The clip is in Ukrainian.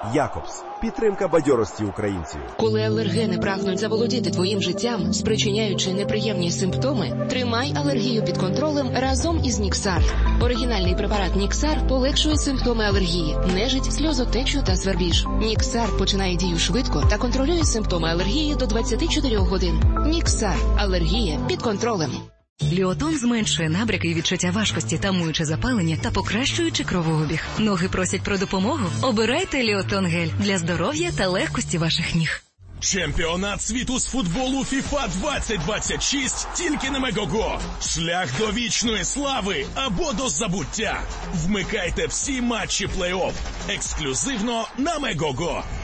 Якобс. Підтримка бадьорості українців. Коли алергени прагнуть заволодіти твоїм життям, спричиняючи неприємні симптоми, тримай алергію під контролем разом із Ніксар. Оригінальний препарат Ніксар полегшує симптоми алергії, нежить, сльозотечу та свербіж. Ніксар починає дію швидко та контролює симптоми алергії до 24 годин. Ніксар. Алергія під контролем. Ліотон зменшує набряки і відчуття важкості, тамуючи запалення та покращуючи кровообіг. Ноги просять про допомогу? Обирайте Ліотон гель для здоров'я та легкості ваших ніг. Чемпіонат світу з футболу FIFA 2026 тільки на Мегого. Шлях до вічної слави або до забуття. Вмикайте всі матчі плей-офф ексклюзивно на Мегого.